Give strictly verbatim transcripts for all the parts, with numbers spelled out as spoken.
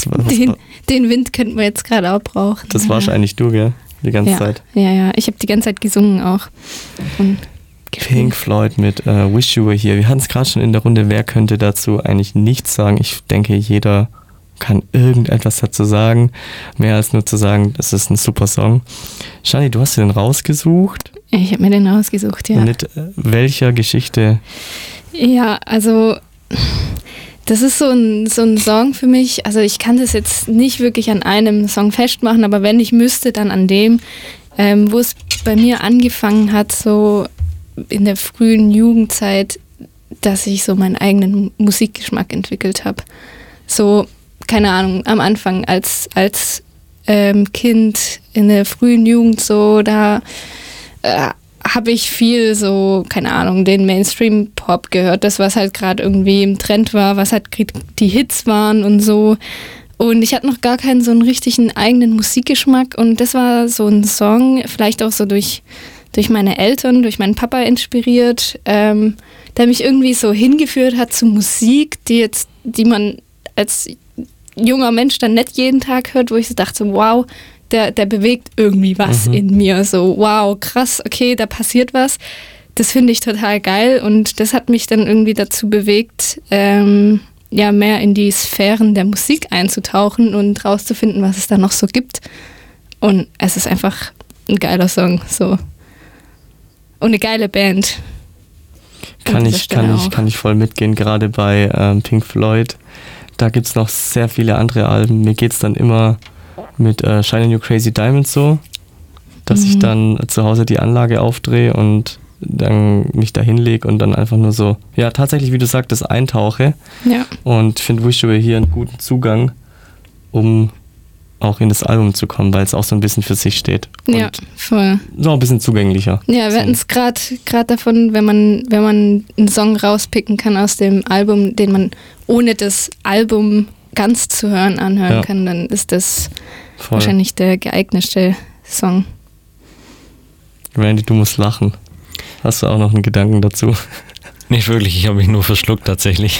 Was, was, den, den Wind könnten wir jetzt gerade auch brauchen. Das ja. war wahrscheinlich du, gell? Die ganze ja. Zeit. Ja, ja. Ich habe die ganze Zeit gesungen auch. Und Pink Floyd mit uh, Wish You Were Here. Wir hatten es gerade schon in der Runde. Wer könnte dazu eigentlich nichts sagen? Ich denke, jeder kann irgendetwas dazu sagen. Mehr als nur zu sagen, das ist ein super Song. Shani, du hast den rausgesucht. Ich habe mir den rausgesucht, ja. Mit welcher Geschichte? Ja, also das ist so ein, so ein Song für mich. Also ich kann das jetzt nicht wirklich an einem Song festmachen, aber wenn ich müsste, dann an dem, ähm, wo es bei mir angefangen hat, so in der frühen Jugendzeit, dass ich so meinen eigenen Musikgeschmack entwickelt habe. So, keine Ahnung, am Anfang als, als ähm, Kind in der frühen Jugend so, da äh, habe ich viel so, keine Ahnung, den Mainstream-Pop gehört, das, was halt gerade irgendwie im Trend war, was halt die Hits waren und so. Und ich hatte noch gar keinen so einen richtigen eigenen Musikgeschmack und das war so ein Song, vielleicht auch so durch, durch meine Eltern, durch meinen Papa inspiriert, ähm, der mich irgendwie so hingeführt hat zu Musik, die jetzt, die man als junger Mensch dann nicht jeden Tag hört, wo ich so dachte, so, wow, der, der bewegt irgendwie was mhm. in mir. So, wow, krass, okay, da passiert was. Das finde ich total geil und das hat mich dann irgendwie dazu bewegt, ähm, ja, mehr in die Sphären der Musik einzutauchen und rauszufinden, was es da noch so gibt. Und es ist einfach ein geiler Song, so. Und eine geile Band. Kann ich, kann ich, kann ich voll mitgehen, gerade bei ähm, Pink Floyd. Da gibt es noch sehr viele andere Alben. Mir geht es dann immer mit äh, Shine You Crazy Diamonds so, dass mhm. ich dann zu Hause die Anlage aufdrehe und dann mich da hinlege und dann einfach nur so, ja, tatsächlich, wie du sagtest, eintauche. Ja. Und finde Wish You Were Here einen guten Zugang, um auch in das Album zu kommen, weil es auch so ein bisschen für sich steht. Und ja, voll. So ein bisschen zugänglicher. Ja, wir hatten es gerade gerade davon, wenn man, wenn man einen Song rauspicken kann aus dem Album, den man ohne das Album ganz zu hören anhören ja. kann, dann ist das voll. Wahrscheinlich der geeignetste Song. Randy, du musst lachen. Hast du auch noch einen Gedanken dazu? Nicht wirklich, ich habe mich nur verschluckt tatsächlich.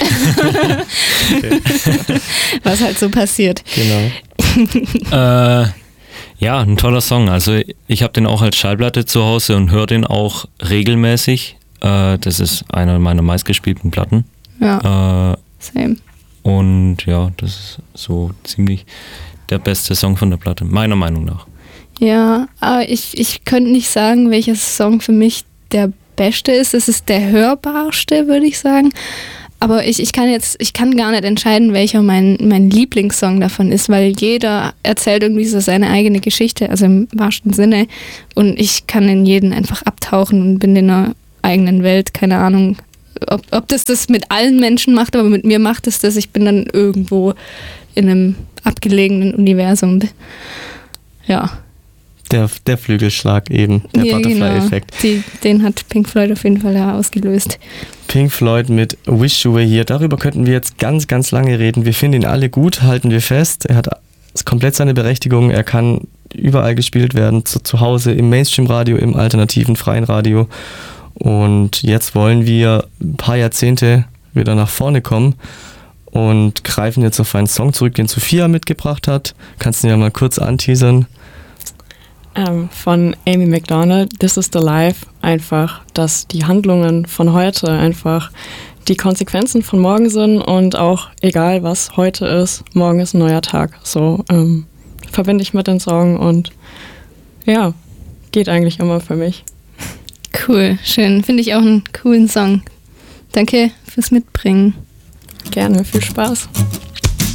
Was halt so passiert. Genau. äh, ja, ein toller Song. Also ich habe den auch als Schallplatte zu Hause und höre den auch regelmäßig. Äh, das ist einer meiner meistgespielten Platten. Ja, äh, same. Und ja, das ist so ziemlich der beste Song von der Platte, meiner Meinung nach. Ja, aber ich, ich könnte nicht sagen, welcher Song für mich der beste ist. Es ist der hörbarste, würde ich sagen. Aber ich, ich kann jetzt, ich kann gar nicht entscheiden, welcher mein, mein Lieblingssong davon ist, weil jeder erzählt irgendwie so seine eigene Geschichte, also im wahrsten Sinne. Und ich kann in jeden einfach abtauchen und bin in einer eigenen Welt, keine Ahnung, ob, ob das das mit allen Menschen macht, aber mit mir macht es das. Ich bin dann irgendwo in einem abgelegenen Universum. Ja. Der, der Flügelschlag eben, der ja, Butterfly-Effekt. Genau. Die, den hat Pink Floyd auf jeden Fall ja ausgelöst. Pink Floyd mit Wish You Were Here. Darüber könnten wir jetzt ganz, ganz lange reden. Wir finden ihn alle gut, halten wir fest. Er hat komplett seine Berechtigung. Er kann überall gespielt werden, zu, zu Hause, im Mainstream-Radio, im alternativen, freien Radio. Und jetzt wollen wir ein paar Jahrzehnte wieder nach vorne kommen und greifen jetzt auf einen Song zurück, den Sophia mitgebracht hat. Kannst du ihn ja mal kurz anteasern? Ähm, von Amy Macdonald, This is the Life, einfach, dass die Handlungen von heute einfach die Konsequenzen von morgen sind und auch egal was heute ist, morgen ist ein neuer Tag. So ähm, verbinde ich mit den Song und ja, geht eigentlich immer für mich. Cool, schön. Finde ich auch einen coolen Song. Danke fürs Mitbringen. Gerne, viel Spaß.